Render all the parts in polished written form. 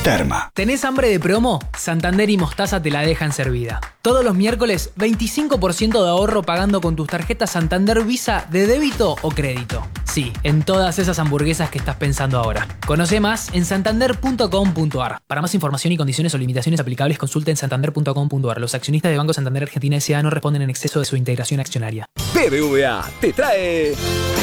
Terma. ¿Tenés hambre de promo? Santander y Mostaza te la dejan servida. Todos los miércoles, 25% de ahorro pagando con tus tarjetas Santander Visa de débito o crédito. Sí, en todas esas hamburguesas que estás pensando ahora. Conoce más en santander.com.ar. Para más información y condiciones o limitaciones aplicables, consulta en santander.com.ar. Los accionistas de Banco Santander Argentina S.A. no responden en exceso de su integración accionaria. BBVA te trae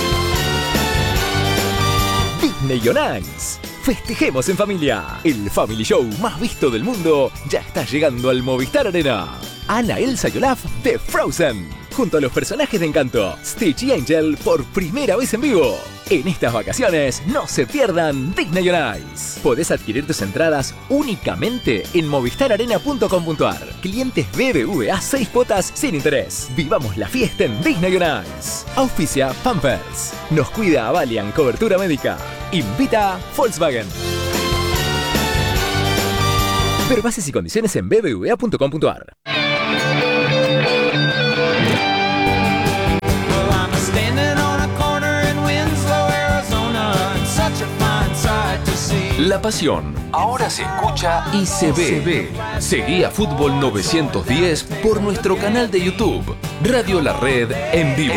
Disney on Ice. Festejemos en familia. El Family Show más visto del mundo ya está llegando al Movistar Arena. Anna, Elsa y Olaf de Frozen, junto a los personajes de Encanto, Stitch y Angel por primera vez en vivo. En estas vacaciones no se pierdan Disney on Ice. Podés adquirir tus entradas únicamente en movistararena.com.ar. Clientes BBVA 6 cuotas sin interés. Vivamos la fiesta en Disney on Ice. Auspicia Pampers. Nos cuida Avalian Cobertura Médica. Invita Volkswagen. Ver bases y condiciones en bbva.com.ar. La pasión ahora se escucha y se ve. Seguí a Fútbol 910 por nuestro canal de YouTube, Radio La Red en vivo.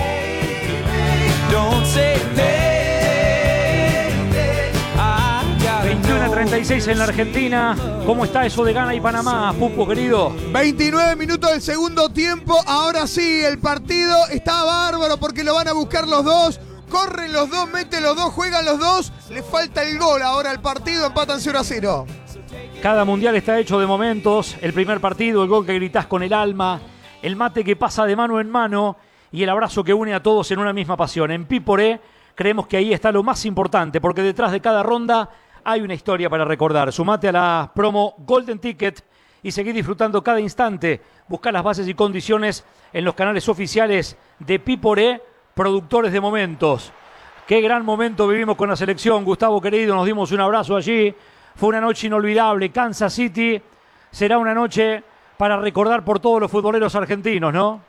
21:36 en la Argentina. ¿Cómo está eso de Ghana y Panamá, Pupo querido? 29 minutos del segundo tiempo. Ahora sí, el partido está bárbaro porque lo van a buscar los dos. Corren los dos, meten los dos, juegan los dos. Le falta el gol ahora al partido, empatan 0-0. Cada mundial está hecho de momentos. El primer partido, el gol que gritás con el alma, el mate que pasa de mano en mano y el abrazo que une a todos en una misma pasión. En Piporé creemos que ahí está lo más importante, porque detrás de cada ronda hay una historia para recordar. Sumate a la promo Golden Ticket y seguí disfrutando cada instante. Buscá las bases y condiciones en los canales oficiales de Piporé, productores de momentos. Qué gran momento vivimos con la selección, Gustavo querido, nos dimos un abrazo allí. Fue una noche inolvidable. Kansas City será una noche para recordar por todos los futboleros argentinos, ¿no?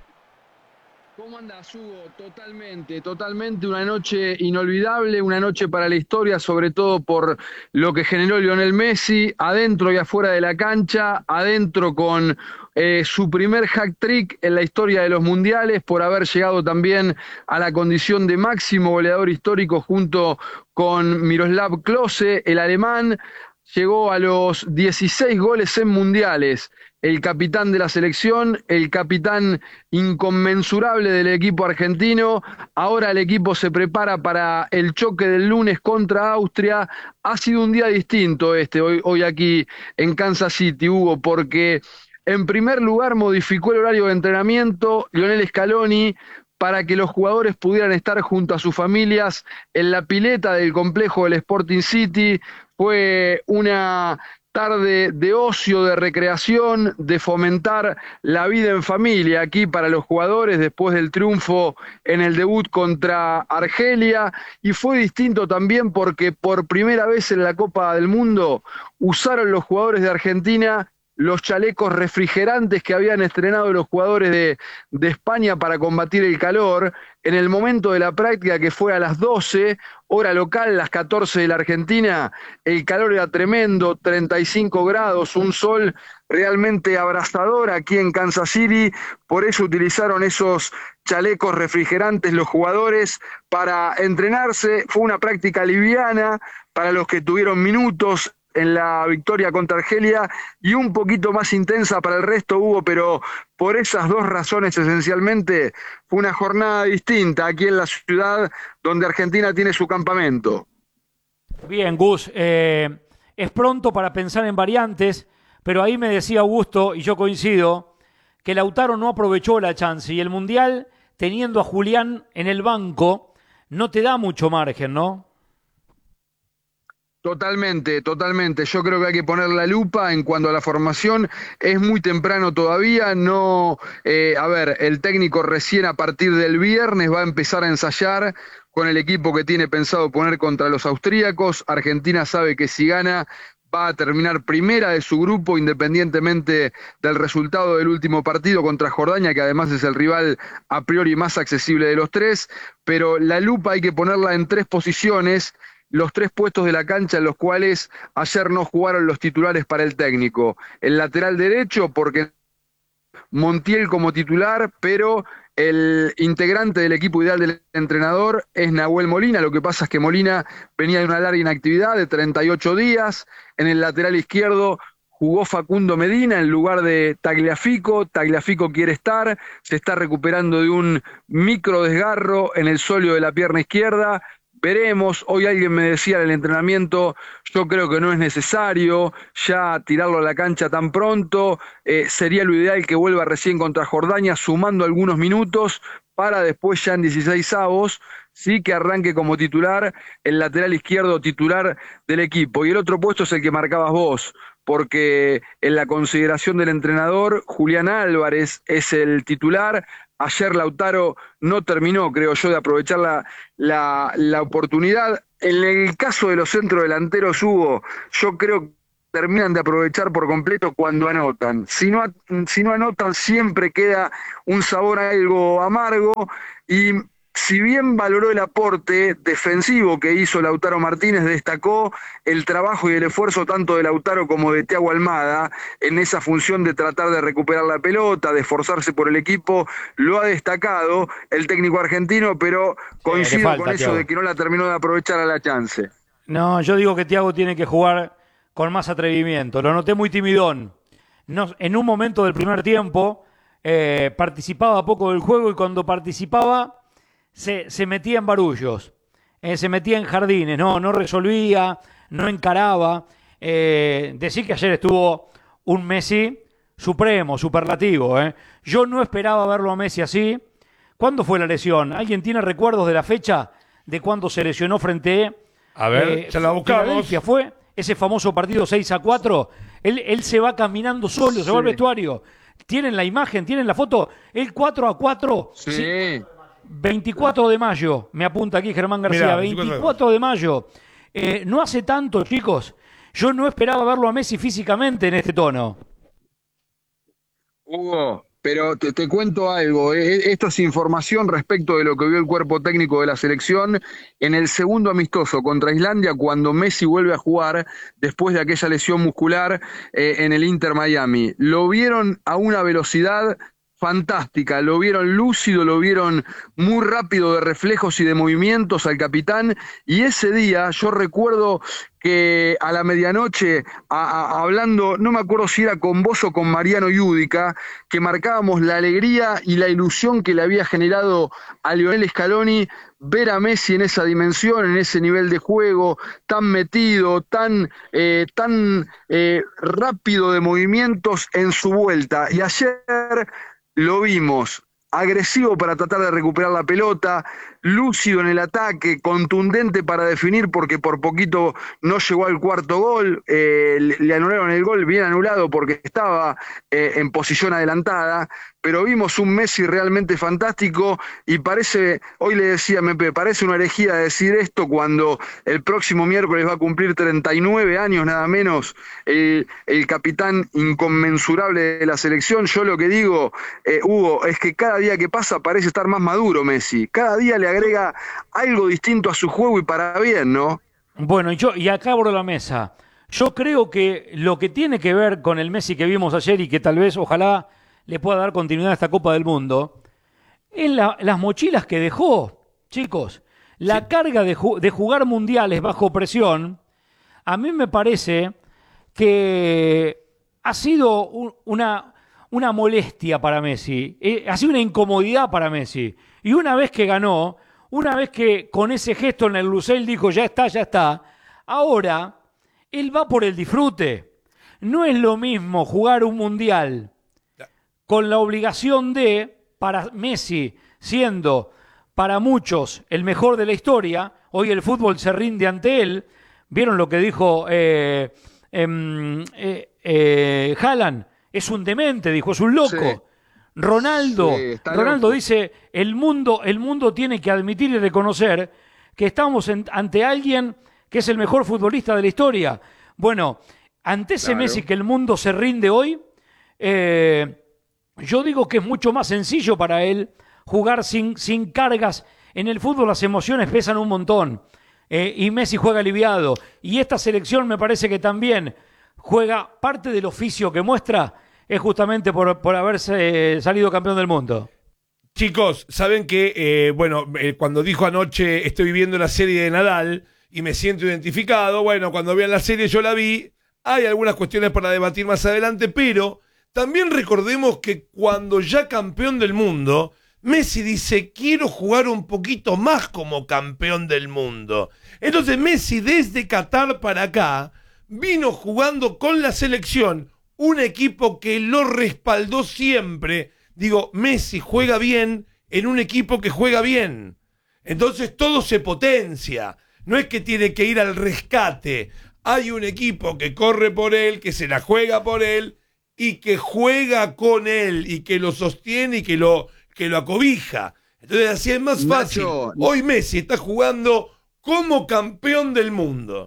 ¿Cómo andás, Hugo? Totalmente una noche inolvidable, una noche para la historia, sobre todo por lo que generó Lionel Messi, adentro y afuera de la cancha, adentro con su primer hat-trick en la historia de los mundiales, por haber llegado también a la condición de máximo goleador histórico junto con Miroslav Klose, el alemán. Llegó a los 16 goles en mundiales. El capitán de la selección, el capitán inconmensurable del equipo argentino. Ahora el equipo se prepara para el choque del lunes contra Austria. Ha sido un día distinto hoy aquí en Kansas City, Hugo, porque en primer lugar modificó el horario de entrenamiento Lionel Scaloni para que los jugadores pudieran estar junto a sus familias en la pileta del complejo del Sporting City. Fue una tarde de ocio, de recreación, de fomentar la vida en familia aquí para los jugadores después del triunfo en el debut contra Argelia. Y fue distinto también porque por primera vez en la Copa del Mundo usaron los jugadores de Argentina los chalecos refrigerantes que habían estrenado los jugadores de España para combatir el calor. En el momento de la práctica, que fue a las 12, hora local, las 14 de la Argentina, el calor era tremendo, 35 grados, un sol realmente abrasador aquí en Kansas City. Por eso utilizaron esos chalecos refrigerantes los jugadores para entrenarse. Fue una práctica liviana para los que tuvieron minutos en la victoria contra Argelia y un poquito más intensa para el resto, Hugo, pero por esas dos razones esencialmente fue una jornada distinta aquí en la ciudad donde Argentina tiene su campamento. Bien, Gus, es pronto para pensar en variantes, pero ahí me decía Augusto, y yo coincido, que Lautaro no aprovechó la chance y el Mundial, teniendo a Julián en el banco, no te da mucho margen, ¿no? Totalmente. Yo creo que hay que poner la lupa en cuanto a la formación. Es muy temprano todavía. No, el técnico recién a partir del viernes va a empezar a ensayar con el equipo que tiene pensado poner contra los austríacos. Argentina sabe que si gana va a terminar primera de su grupo, independientemente del resultado del último partido contra Jordania, que además es el rival a priori más accesible de los tres. Pero la lupa hay que ponerla en tres posiciones. los 3 puestos de la cancha en los cuales ayer no jugaron los titulares para el técnico. El lateral derecho, porque Montiel como titular, pero el integrante del equipo ideal del entrenador es Nahuel Molina. Lo que pasa es que Molina venía de una larga inactividad de 38 días. En el lateral izquierdo jugó Facundo Medina en lugar de Tagliafico. Tagliafico quiere estar, se está recuperando de un micro desgarro en el sóleo de la pierna izquierda. Veremos, hoy alguien me decía en el entrenamiento, yo creo que no es necesario ya tirarlo a la cancha tan pronto, sería lo ideal que vuelva recién contra Jordania sumando algunos minutos para después ya en 16avos, sí que arranque como titular, el lateral izquierdo titular del equipo. Y el otro puesto es el que marcabas vos, porque en la consideración del entrenador, Julián Álvarez es el titular. Ayer Lautaro no terminó, creo yo, de aprovechar la oportunidad. En el caso de los centrodelanteros, Hugo, yo creo que terminan de aprovechar por completo cuando anotan. Si no anotan, siempre queda un sabor algo amargo. Y si bien valoró el aporte defensivo que hizo Lautaro Martínez, destacó el trabajo y el esfuerzo tanto de Lautaro como de Thiago Almada en esa función de tratar de recuperar la pelota, de esforzarse por el equipo. Lo ha destacado el técnico argentino, pero coincido con eso, Thiago, de que no la terminó de aprovechar a la chance. No, yo digo que Thiago tiene que jugar con más atrevimiento. Lo noté muy timidón. No, en un momento del primer tiempo participaba poco del juego, y cuando participaba se metía en barullos, se metía en jardines, no resolvía, no encaraba. Decir que ayer estuvo un Messi supremo, superlativo. Yo no esperaba verlo a Messi así. ¿Cuándo fue la lesión? ¿Alguien tiene recuerdos de la fecha de cuándo se lesionó frente a ver, se la buscamos. Filadelfia? Fue ese famoso partido 6-4. Él se va caminando solo, se va al vestuario. ¿Tienen la imagen? ¿Tienen la foto? El 4-4. Sí. 24 de mayo, me apunta aquí Germán García. Mirá, 24 de mayo. No hace tanto, chicos. Yo no esperaba verlo a Messi físicamente en este tono. Hugo, pero te cuento algo. Esto es información respecto de lo que vio el cuerpo técnico de la selección en el segundo amistoso contra Islandia, cuando Messi vuelve a jugar después de aquella lesión muscular en el Inter Miami. Lo vieron a una velocidad fantástica, lo vieron lúcido, lo vieron muy rápido de reflejos y de movimientos al capitán, y ese día yo recuerdo que a la medianoche, hablando, no me acuerdo si era con vos o con Mariano Yudica, que marcábamos la alegría y la ilusión que le había generado a Lionel Scaloni ver a Messi en esa dimensión, en ese nivel de juego, tan metido, tan rápido de movimientos en su vuelta. Y ayer lo vimos agresivo para tratar de recuperar la pelota, lúcido en el ataque, contundente para definir, porque por poquito no llegó al cuarto gol, le anularon el gol bien anulado porque estaba en posición adelantada, pero vimos un Messi realmente fantástico, y parece, hoy le decía a Mepe, parece una herejía decir esto cuando el próximo miércoles va a cumplir 39 años nada menos el capitán inconmensurable de la selección. Yo lo que digo, Hugo, es que cada día que pasa parece estar más maduro Messi, cada día le agrega algo distinto a su juego, y para bien, ¿no? Bueno, y acá abro la mesa. Yo creo que lo que tiene que ver con el Messi que vimos ayer, y que tal vez, ojalá, le pueda dar continuidad a esta Copa del Mundo, es las mochilas que dejó, chicos. La carga de jugar mundiales bajo presión, a mí me parece que ha sido una molestia para Messi, ha sido una incomodidad para Messi. Y una vez que ganó, una vez que con ese gesto en el Lusail dijo ya está, ahora él va por el disfrute. No es lo mismo jugar un mundial con la obligación para Messi, siendo para muchos el mejor de la historia, hoy el fútbol se rinde ante él. ¿Vieron lo que dijo Haaland? Es un demente, dijo, es un loco. Sí. Ronaldo loco. Dice, el mundo tiene que admitir y reconocer que estamos ante alguien que es el mejor futbolista de la historia. Bueno, ante ese Messi que el mundo se rinde hoy, yo digo que es mucho más sencillo para él jugar sin cargas. En el fútbol las emociones pesan un montón. y Messi juega aliviado. Y esta selección me parece que también juega parte del oficio que muestra, es justamente por haberse salido campeón del mundo. Chicos, saben que, cuando dijo anoche estoy viviendo la serie de Nadal y me siento identificado, bueno, cuando vean la serie yo la vi, hay algunas cuestiones para debatir más adelante, pero también recordemos que cuando ya campeón del mundo, Messi dice, quiero jugar un poquito más como campeón del mundo. Entonces Messi desde Qatar para acá vino jugando con la selección, un equipo que lo respaldó siempre. Digo, Messi juega bien en un equipo que juega bien. Entonces todo se potencia. No es que tiene que ir al rescate. Hay un equipo que corre por él, que se la juega por él y que juega con él y que lo sostiene y que lo acobija. Entonces así es más fácil. Nacho, hoy Messi está jugando como campeón del mundo.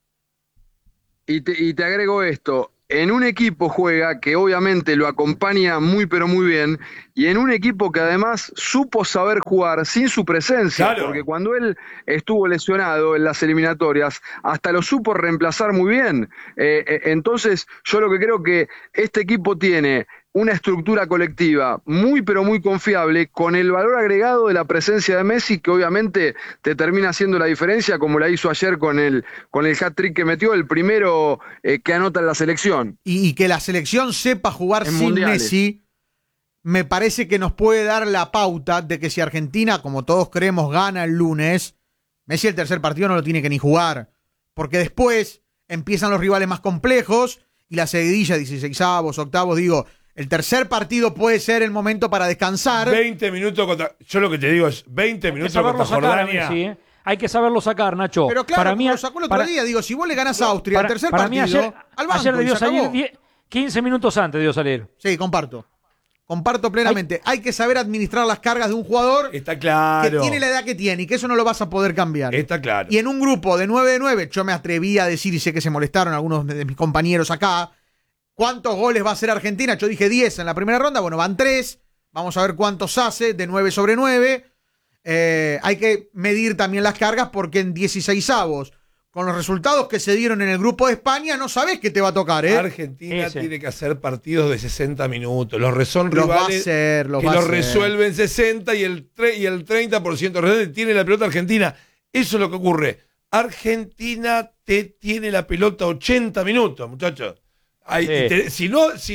Y te agrego esto. En un equipo juega que obviamente lo acompaña muy pero muy bien, y en un equipo que además supo saber jugar sin su presencia, claro, porque cuando él estuvo lesionado en las eliminatorias hasta lo supo reemplazar muy bien. Entonces yo lo que creo que este equipo tiene una estructura colectiva muy pero muy confiable, con el valor agregado de la presencia de Messi, que obviamente te termina haciendo la diferencia, como la hizo ayer con el hat-trick que metió, el primero que anota en la selección. Y que la selección sepa jugar en sin mundiales. Messi, me parece que nos puede dar la pauta de que si Argentina, como todos creemos, gana el lunes, Messi el tercer partido no lo tiene que ni jugar, porque después empiezan los rivales más complejos y la seguidilla, 16avos, octavos, digo, el tercer partido puede ser el momento para descansar. 20 minutos contra... Yo lo que te digo es 20 minutos contra Jordania. Messi, ¿eh? Hay que saberlo sacar, Nacho. Pero claro, para mí, lo sacó el otro día. Digo, si vos le ganás a Austria el tercer para partido, mí ayer, al banco, ayer debió y se acabó. salir 15 minutos antes debió salir. Sí, comparto plenamente. Hay que saber administrar las cargas de un jugador Está claro. que tiene la edad que tiene y que eso no lo vas a poder cambiar. Está claro. Y en un grupo de 9 de 9, yo me atreví a decir, y sé que se molestaron algunos de mis compañeros acá, ¿cuántos goles va a hacer Argentina? Yo dije 10 en la primera ronda, bueno, van 3. Vamos a ver cuántos hace de 9 sobre 9. Hay que medir también las cargas porque en 16avos, con los resultados que se dieron en el grupo de España, no sabés qué te va a tocar, ¿eh? Argentina tiene que hacer partidos de 60 minutos. Son los rivales va a hacer, que los resuelven 60 y el 30% tiene la pelota Argentina. Eso es lo que ocurre. Argentina tiene la pelota 80 minutos, muchachos. Si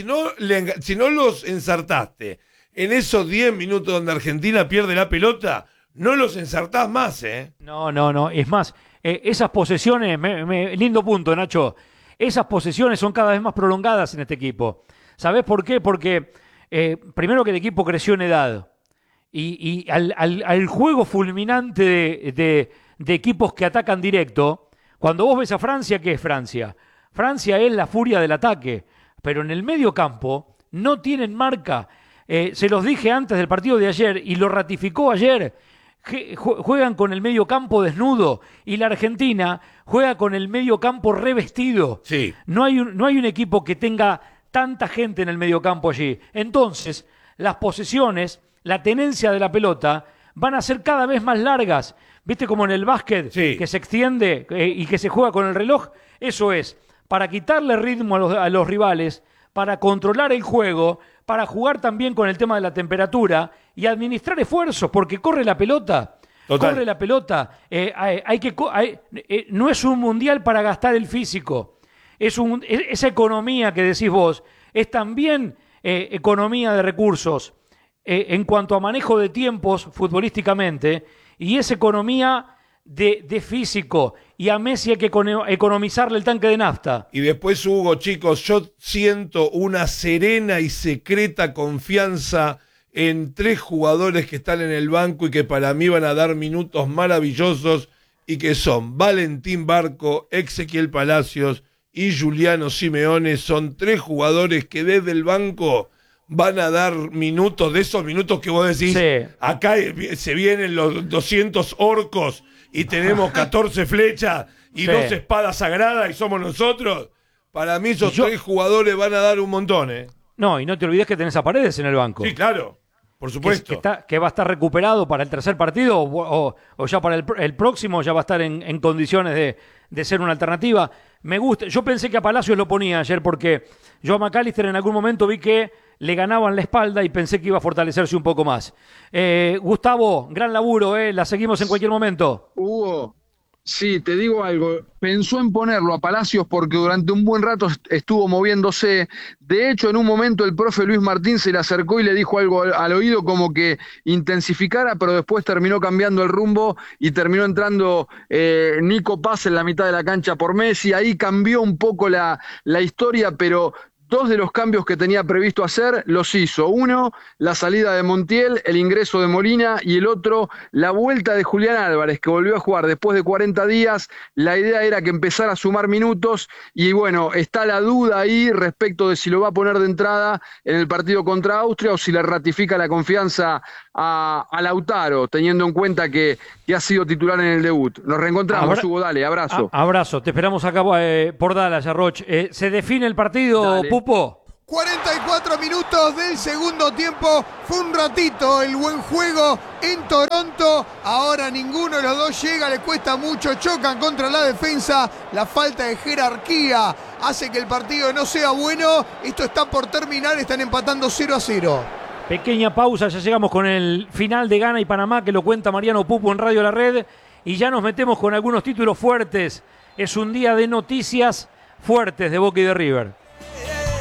no los ensartaste en esos 10 minutos donde Argentina pierde la pelota, no los ensartás más, ¿eh? No. Es más, esas posesiones, lindo punto, Nacho. Esas posesiones son cada vez más prolongadas en este equipo. ¿Sabés por qué? Porque primero que el equipo creció en edad. Y al juego fulminante de equipos que atacan directo, cuando vos ves a Francia, ¿qué es Francia? Francia es la furia del ataque, pero en el medio campo no tienen marca. Se los dije antes del partido de ayer y lo ratificó ayer. Juegan con el medio campo desnudo y la Argentina juega con el medio campo revestido. Sí. No hay un equipo que tenga tanta gente en el medio campo allí. Entonces, las posesiones, la tenencia de la pelota van a ser cada vez más largas. ¿Viste como en el básquet que se extiende y que se juega con el reloj? Eso es, para quitarle ritmo a los rivales, para controlar el juego, para jugar también con el tema de la temperatura y administrar esfuerzos, porque corre la pelota. Total. Corre la pelota. No es un mundial para gastar el físico. Esa economía que decís vos es también economía de recursos en cuanto a manejo de tiempos futbolísticamente, y es economía de físico, y a Messi hay que economizarle el tanque de nafta. Y después, Hugo, chicos, yo siento una serena y secreta confianza en 3 jugadores que están en el banco y que para mí van a dar minutos maravillosos, y que son Valentín Barco, Ezequiel Palacios y Giuliano Simeone. Son 3 jugadores que desde el banco van a dar minutos, de esos minutos que vos decís, acá se vienen los 200 orcos y tenemos 14 flechas y 2 espadas sagradas y somos nosotros. Para mí esos 3 jugadores van a dar un montón, ¿eh? No, y no te olvides que tenés a Paredes en el banco. Sí, claro. Por supuesto. Que va a estar recuperado para el tercer partido o ya para el próximo, ya va a estar en condiciones de ser una alternativa. Me gusta. Yo pensé que a Palacios lo ponía ayer porque yo a McAllister en algún momento vi que le ganaban la espalda y pensé que iba a fortalecerse un poco más. Gustavo, gran laburo, la seguimos en cualquier momento. Hugo, sí, te digo algo. Pensó en ponerlo a Palacios porque durante un buen rato estuvo moviéndose. De hecho, en un momento el profe Luis Martín se le acercó y le dijo algo al oído como que intensificara, pero después terminó cambiando el rumbo y terminó entrando Nico Paz en la mitad de la cancha por Messi. Ahí cambió un poco la historia, pero 2 de los cambios que tenía previsto hacer los hizo. Uno, la salida de Montiel, el ingreso de Molina, y el otro, la vuelta de Julián Álvarez, que volvió a jugar después de 40 días. La idea era que empezara a sumar minutos y bueno, está la duda ahí respecto de si lo va a poner de entrada en el partido contra Austria o si le ratifica la confianza a Lautaro, teniendo en cuenta que ha sido titular en el debut. Nos reencontramos, Hugo, dale, abrazo. Abrazo, te esperamos acá por Dallas, Arroch. ¿Se define el partido, dale. Pupo? 44 minutos del segundo tiempo. Fue un ratito el buen juego en Toronto. Ahora ninguno de los dos llega, le cuesta mucho. Chocan contra la defensa. La falta de jerarquía hace que el partido no sea bueno. Esto está por terminar, están empatando 0-0. Pequeña pausa, ya llegamos con el final de Ghana y Panamá, que lo cuenta Mariano Pupo en Radio La Red. Y ya nos metemos con algunos títulos fuertes. Es un día de noticias fuertes de Boca y de River.